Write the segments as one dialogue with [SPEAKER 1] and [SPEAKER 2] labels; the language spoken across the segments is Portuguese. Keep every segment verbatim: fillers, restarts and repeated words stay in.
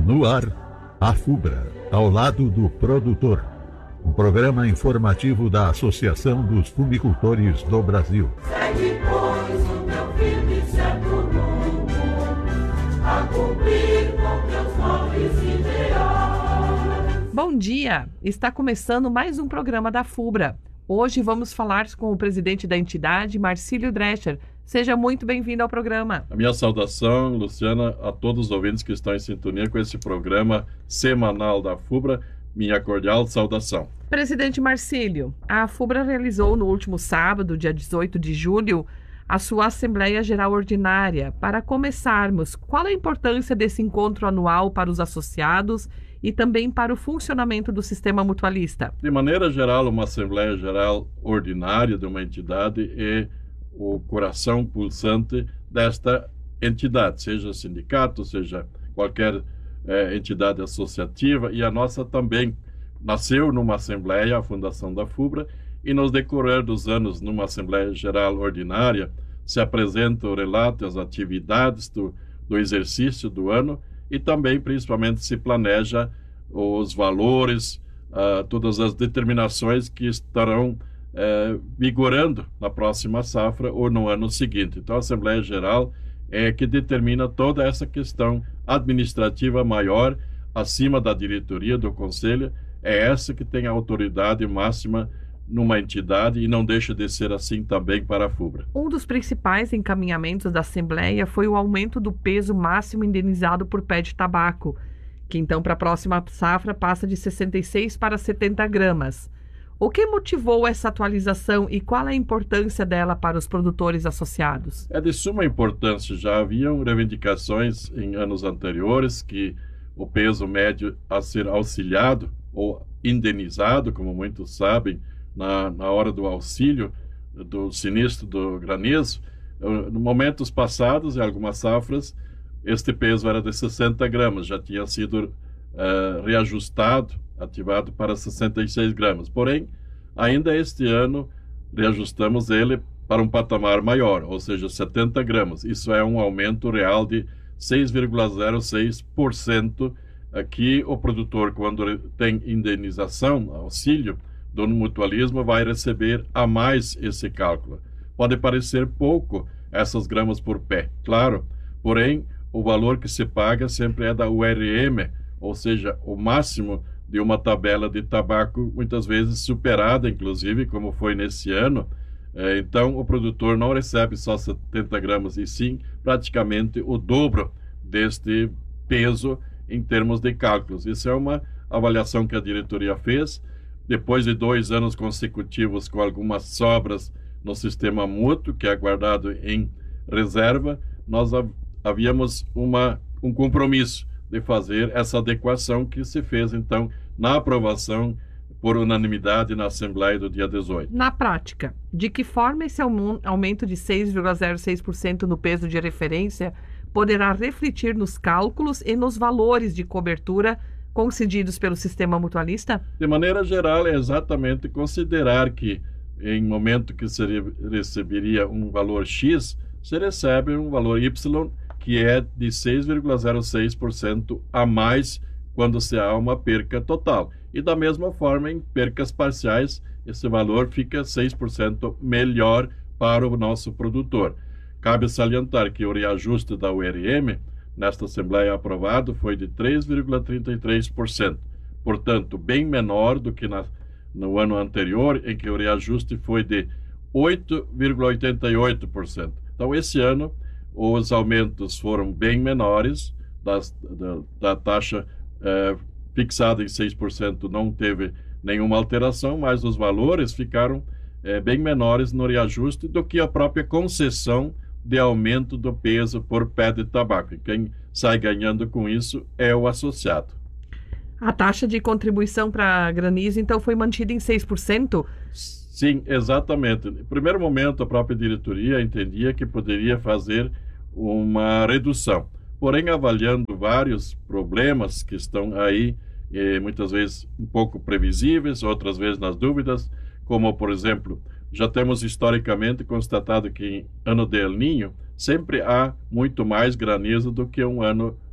[SPEAKER 1] No ar, a FUBRA, ao lado do produtor. Um programa informativo da Associação dos Fumicultores do Brasil.
[SPEAKER 2] Segue, pois, o teu firme e certo rumo, a cumprir com teus nobres ideais.
[SPEAKER 3] Bom dia! Está começando mais um programa da FUBRA. Hoje vamos falar com o presidente da entidade, Marcílio Drescher. Seja muito bem-vindo ao programa.
[SPEAKER 4] A minha saudação, Luciana, a todos os ouvintes que estão em sintonia com esse programa semanal da FUBRA. Minha cordial saudação.
[SPEAKER 3] Presidente Marcílio, a FUBRA realizou no último sábado, dia dezoito de julho, a sua Assembleia Geral Ordinária. Para começarmos, qual a importância desse encontro anual para os associados e também para o funcionamento do sistema mutualista?
[SPEAKER 4] De maneira geral, uma Assembleia Geral Ordinária de uma entidade é o coração pulsante desta entidade, seja sindicato, seja qualquer é, entidade associativa, e a nossa também nasceu numa Assembleia, a fundação da FUBRA, e nos decorrer dos anos numa Assembleia Geral Ordinária se apresenta o relato, as atividades do, do exercício do ano, e também, principalmente, se planeja os valores, uh, todas as determinações que estarão uh, vigorando na próxima safra ou no ano seguinte. Então, a Assembleia Geral é que determina toda essa questão administrativa maior, acima da diretoria do Conselho, é essa que tem a autoridade máxima numa entidade e não deixa de ser assim também para a FUBRA.
[SPEAKER 3] Um dos principais encaminhamentos da Assembleia foi o aumento do peso máximo indenizado por pé de tabaco, que então para a próxima safra passa de sessenta e seis para setenta gramas. O que motivou essa atualização e qual é a importância dela para os produtores associados?
[SPEAKER 4] É de suma importância. Já haviam reivindicações em anos anteriores que o peso médio a ser auxiliado ou indenizado, como muitos sabem, na, na hora do auxílio do sinistro do granizo, em momentos passados, em algumas safras, este peso era de sessenta gramas, já tinha sido uh, reajustado, ativado para sessenta e seis gramas. Porém, ainda este ano, reajustamos ele para um patamar maior, ou seja, setenta gramas. Isso é um aumento real de seis vírgula zero seis por cento. Aqui, o produtor, quando tem indenização, auxílio do mutualismo, vai receber a mais esse cálculo. Pode parecer pouco essas gramas por pé, claro, porém, o valor que se paga sempre é da U R M, ou seja, o máximo de uma tabela de tabaco, muitas vezes superada, inclusive, como foi nesse ano. Então, o produtor não recebe só setenta gramas, e sim praticamente o dobro deste peso em termos de cálculos. Isso é uma avaliação que a diretoria fez, depois de dois anos consecutivos com algumas sobras no sistema mútuo, que é guardado em reserva, nós havíamos uma, um compromisso de fazer essa adequação que se fez, então, na aprovação por unanimidade na Assembleia do dia dezoito.
[SPEAKER 3] Na prática, de que forma esse aumento de seis vírgula zero seis por cento no peso de referência poderá refletir nos cálculos e nos valores de cobertura concedidos pelo sistema mutualista?
[SPEAKER 4] De maneira geral, é exatamente considerar que, em momento que se receberia um valor X, se recebe um valor Y, que é de seis vírgula zero seis por cento a mais quando se há uma perca total. E da mesma forma, em percas parciais, esse valor fica seis por cento melhor para o nosso produtor. Cabe salientar que o reajuste da U R M, nesta Assembleia aprovado, foi de três vírgula trinta e três por cento. Portanto, bem menor do que na, no ano anterior, em que o reajuste foi de oito vírgula oitenta e oito por cento. Então, esse ano, os aumentos foram bem menores, das, da, da taxa eh, fixada em seis por cento não teve nenhuma alteração, mas os valores ficaram eh, bem menores no reajuste do que a própria concessão de aumento do peso por pé de tabaco. E quem sai ganhando com isso é o associado.
[SPEAKER 3] A taxa de contribuição para granizo, então, foi mantida em seis por cento?
[SPEAKER 4] Sim, exatamente. No primeiro momento, a própria diretoria entendia que poderia fazer uma redução. Porém, avaliando vários problemas que estão aí, eh, muitas vezes um pouco previsíveis, outras vezes nas dúvidas, como, por exemplo, já temos historicamente constatado que em ano de El Niño sempre há muito mais granizo do que um ano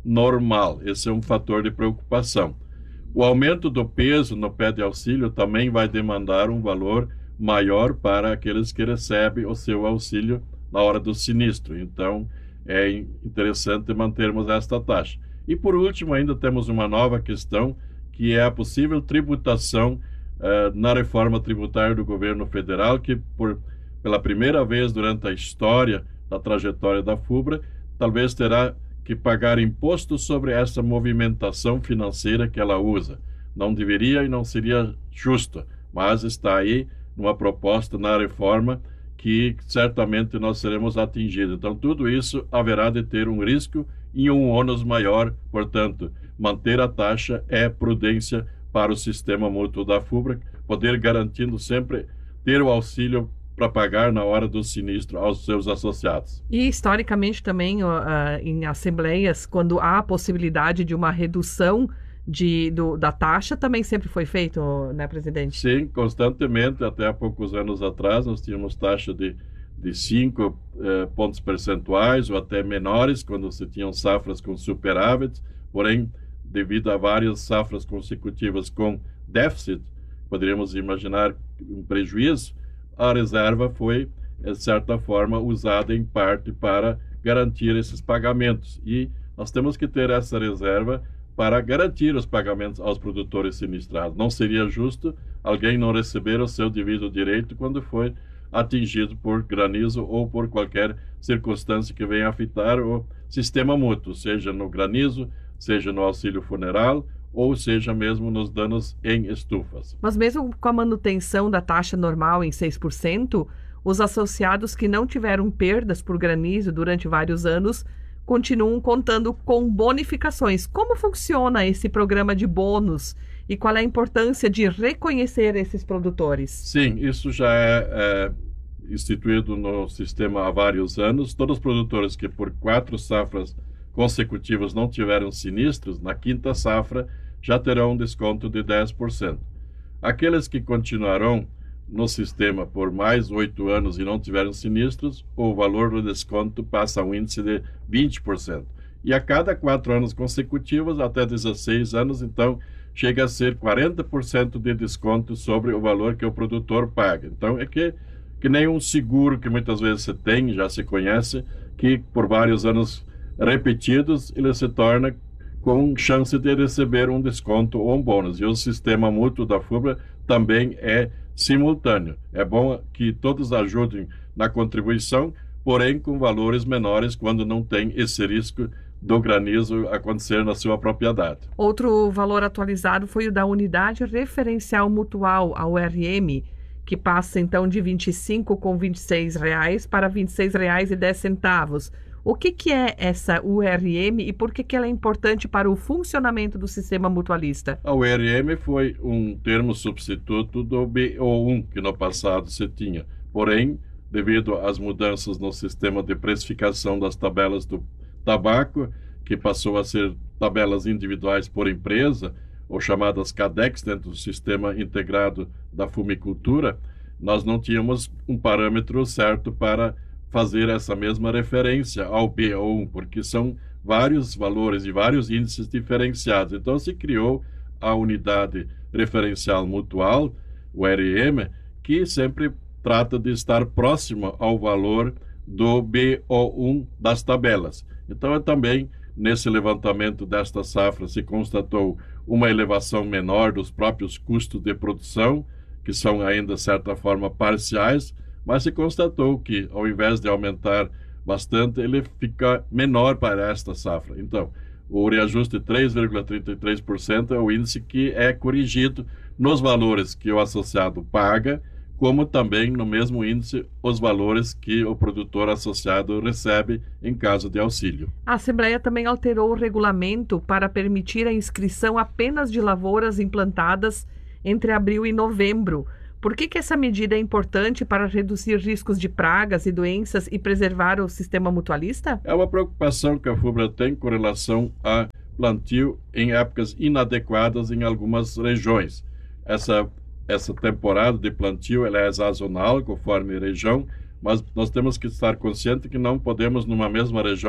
[SPEAKER 4] normal. Esse é um fator de preocupação. O aumento do peso no pé de auxílio também vai demandar um valor maior para aqueles que recebem o seu auxílio na hora do sinistro. Então, é interessante mantermos esta taxa. E, por último, ainda temos uma nova questão, que é a possível tributação eh, na reforma tributária do governo federal, que, por, pela primeira vez durante a história da trajetória da FUBRA, talvez terá que pagar imposto sobre essa movimentação financeira que ela usa. Não deveria e não seria justo, mas está aí numa proposta na reforma que certamente nós seremos atingidos. Então, tudo isso haverá de ter um risco e um ônus maior. Portanto, manter a taxa é prudência para o sistema mútuo da FUBRA, poder garantindo sempre ter o auxílio para pagar na hora do sinistro aos seus associados.
[SPEAKER 3] E, historicamente, também, uh, em assembleias, quando há a possibilidade de uma redução de, do, da taxa, também sempre foi feito, né, presidente?
[SPEAKER 4] Sim, constantemente. Até há poucos anos atrás, nós tínhamos taxa de, de cinco eh, pontos percentuais ou até menores, quando se tinham safras com superávit. Porém, devido a várias safras consecutivas com déficit, poderíamos imaginar um prejuízo. A reserva foi, de certa forma, usada em parte para garantir esses pagamentos. E nós temos que ter essa reserva para garantir os pagamentos aos produtores sinistrados. Não seria justo alguém não receber o seu devido direito quando foi atingido por granizo ou por qualquer circunstância que venha afetar o sistema mútuo, seja no granizo, seja no auxílio funeral, ou seja mesmo nos danos em estufas.
[SPEAKER 3] Mas mesmo com a manutenção da taxa normal em seis por cento, os associados que não tiveram perdas por granizo durante vários anos continuam contando com bonificações. Como funciona esse programa de bônus e qual é a importância de reconhecer esses produtores?
[SPEAKER 4] Sim, isso já é, é instituído no sistema há vários anos. Todos os produtores que por quatro safras consecutivas não tiveram sinistros, na quinta safra já terão um desconto de dez por cento. Aqueles que continuarão no sistema por mais oito anos e não tiveram sinistros, o valor do desconto passa a um índice de vinte por cento. E a cada quatro anos consecutivos, até dezesseis anos, então, chega a ser quarenta por cento de desconto sobre o valor que o produtor paga. Então, é que, que nem um seguro que muitas vezes se tem, já se conhece, que por vários anos repetidos, ele se torna com chance de receber um desconto ou um bônus. E o sistema mútuo da FUBRA também é simultâneo. É bom que todos ajudem na contribuição, porém com valores menores quando não tem esse risco do granizo acontecer na sua propriedade.
[SPEAKER 3] Outro valor atualizado foi o da Unidade Referencial Mutual, a U R M, que passa então de vinte e cinco reais com vinte e seis reais para vinte e seis reais e dez centavos. O que, que é essa U R M e por que, que ela é importante para o funcionamento do sistema mutualista?
[SPEAKER 4] A U R M foi um termo substituto do B O um, que no passado se tinha. Porém, devido às mudanças no sistema de precificação das tabelas do tabaco, que passou a ser tabelas individuais por empresa, ou chamadas CADEX, dentro do sistema integrado da fumicultura, nós não tínhamos um parâmetro certo para fazer essa mesma referência ao B O um, porque são vários valores e vários índices diferenciados. Então, se criou a Unidade Referencial Mutual, o R M, que sempre trata de estar próximo ao valor do B O um das tabelas. Então, também, nesse levantamento desta safra, se constatou uma elevação menor dos próprios custos de produção, que são ainda, de certa forma, parciais, mas se constatou que, ao invés de aumentar bastante, ele fica menor para esta safra. Então, o reajuste de três vírgula trinta e três por cento é o índice que é corrigido nos valores que o associado paga, como também no mesmo índice os valores que o produtor associado recebe em caso de auxílio.
[SPEAKER 3] A Assembleia também alterou o regulamento para permitir a inscrição apenas de lavouras implantadas entre abril e novembro. Por que, que essa medida é importante para reduzir riscos de pragas e doenças e preservar o sistema mutualista?
[SPEAKER 4] É uma preocupação que a FUBRA tem com relação a plantio em épocas inadequadas em algumas regiões. Essa, essa temporada de plantio ela é sazonal, conforme região, mas nós temos que estar conscientes que não podemos, numa mesma região,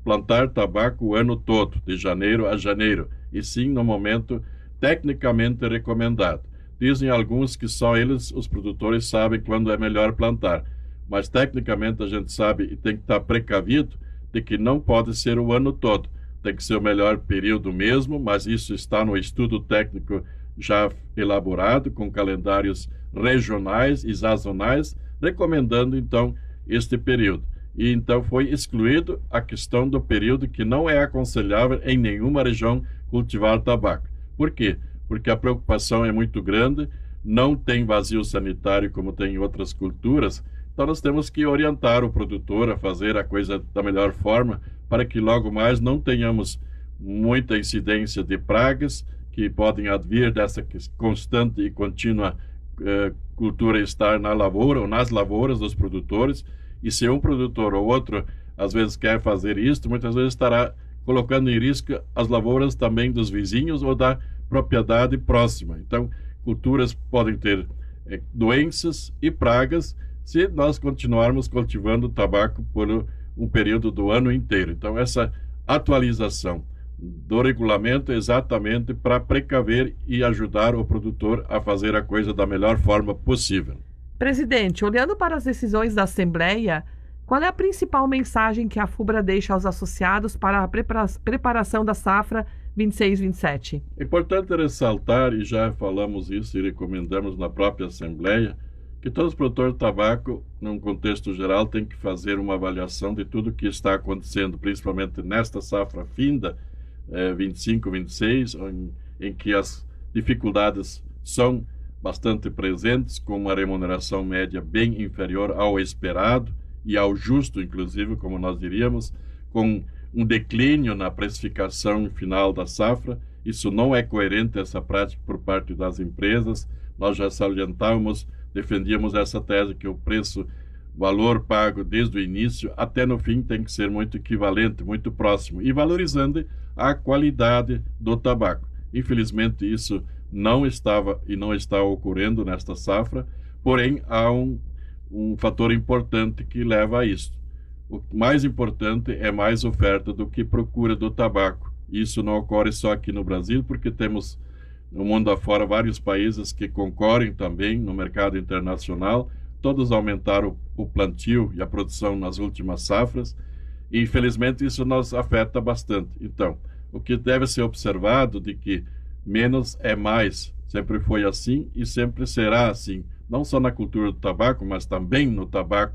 [SPEAKER 4] plantar tabaco o ano todo, de janeiro a janeiro, e sim no momento tecnicamente recomendado. Dizem alguns que só eles, os produtores, sabem quando é melhor plantar, mas tecnicamente a gente sabe e tem que estar precavido de que não pode ser o ano todo, tem que ser o melhor período mesmo, mas isso está no estudo técnico já elaborado, com calendários regionais e sazonais, recomendando então este período. E então foi excluído a questão do período que não é aconselhável em nenhuma região cultivar tabaco. Por quê? Porque a preocupação é muito grande, não tem vazio sanitário como tem em outras culturas, então nós temos que orientar o produtor a fazer a coisa da melhor forma para que logo mais não tenhamos muita incidência de pragas que podem advir dessa constante e contínua eh, cultura estar na lavoura ou nas lavouras dos produtores. E se um produtor ou outro às vezes quer fazer isso, muitas vezes estará colocando em risco as lavouras também dos vizinhos ou da propriedade próxima. Então, culturas podem ter eh, doenças e pragas se nós continuarmos cultivando tabaco por um período do ano inteiro. Então, essa atualização do regulamento é exatamente para precaver e ajudar o produtor a fazer a coisa da melhor forma possível.
[SPEAKER 3] Presidente, olhando para as decisões da Assembleia, qual é a principal mensagem que a FUBRA deixa aos associados para a prepara- preparação da safra vinte e seis vinte e sete?
[SPEAKER 4] É importante ressaltar, e já falamos isso e recomendamos na própria Assembleia, que todos os produtores de tabaco, num contexto geral, têm que fazer uma avaliação de tudo o que está acontecendo, principalmente nesta safra finda, eh, vinte e cinco, vinte e seis, em, em que as dificuldades são bastante presentes, com uma remuneração média bem inferior ao esperado e ao justo, inclusive, como nós diríamos, com um declínio na precificação final da safra. Isso não é coerente, essa prática por parte das empresas. Nós já salientávamos, defendíamos essa tese que o preço, valor pago desde o início até no fim tem que ser muito equivalente, muito próximo, e valorizando a qualidade do tabaco. Infelizmente, isso não estava e não está ocorrendo nesta safra, porém há um, um fator importante que leva a isso. O mais importante é mais oferta do que procura do tabaco. Isso não ocorre só aqui no Brasil, porque temos no mundo afora vários países que concorrem também no mercado internacional. Todos aumentaram o plantio e a produção nas últimas safras, e infelizmente isso nos afeta bastante. Então, o que deve ser observado de que menos é mais, sempre foi assim e sempre será assim, não só na cultura do tabaco, mas também no tabaco.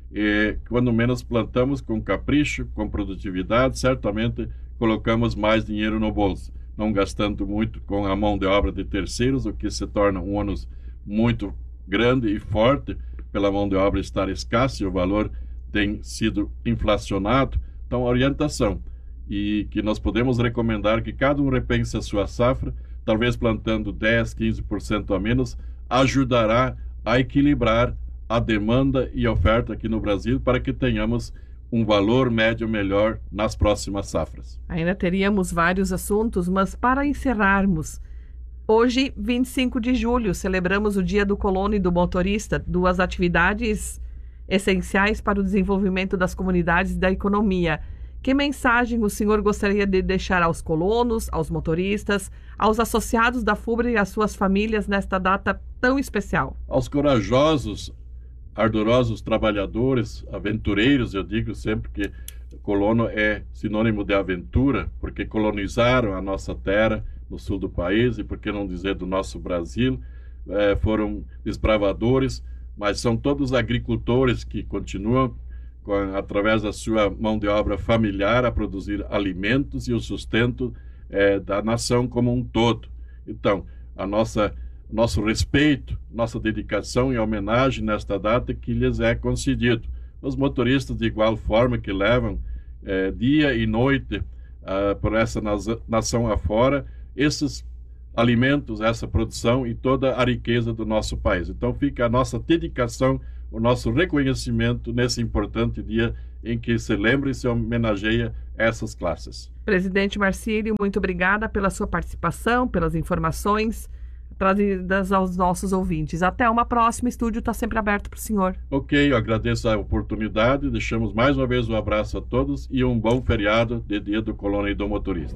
[SPEAKER 4] E quando menos plantamos com capricho, com produtividade, certamente colocamos mais dinheiro no bolso, não gastando muito com a mão de obra de terceiros, o que se torna um ônus muito grande e forte pela mão de obra estar escassa e o valor tem sido inflacionado. Então, a orientação, e que nós podemos recomendar que cada um repense a sua safra, talvez plantando dez, quinze por cento a menos, ajudará a equilibrar a demanda e a oferta aqui no Brasil para que tenhamos um valor médio melhor nas próximas safras.
[SPEAKER 3] Ainda teríamos vários assuntos, mas para encerrarmos, hoje, vinte e cinco de julho, celebramos o Dia do Colono e do Motorista, duas atividades essenciais para o desenvolvimento das comunidades e da economia. Que mensagem o senhor gostaria de deixar aos colonos, aos motoristas, aos associados da FUBRA e às suas famílias nesta data tão especial?
[SPEAKER 4] Aos corajosos, ardorosos trabalhadores, aventureiros, eu digo sempre que colono é sinônimo de aventura, porque colonizaram a nossa terra no sul do país, e por que não dizer do nosso Brasil, é, foram desbravadores, mas são todos agricultores que continuam com, através da sua mão de obra familiar, a produzir alimentos e o sustento é, da nação como um todo. Então, a nossa, nosso respeito, nossa dedicação e homenagem nesta data que lhes é concedido. Os motoristas, de igual forma, que levam é, dia e noite ah, por essa nação afora, esses alimentos, essa produção e toda a riqueza do nosso país. Então fica a nossa dedicação, o nosso reconhecimento nesse importante dia em que se lembra e se homenageia essas classes.
[SPEAKER 3] Presidente Marcílio, muito obrigada pela sua participação, pelas informações. trazidas aos nossos ouvintes. Até uma próxima, estúdio está sempre aberto para o senhor.
[SPEAKER 4] Ok, eu agradeço a oportunidade, deixamos mais uma vez um abraço a todos e um bom feriado de Dia do Colono e do Motorista.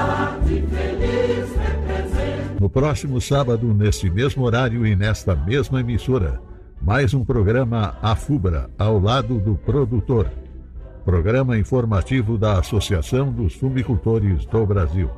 [SPEAKER 1] No próximo sábado, neste mesmo horário e nesta mesma emissora, mais um programa AFUBRA, ao lado do produtor. Programa informativo da Associação dos Fumicultores do Brasil.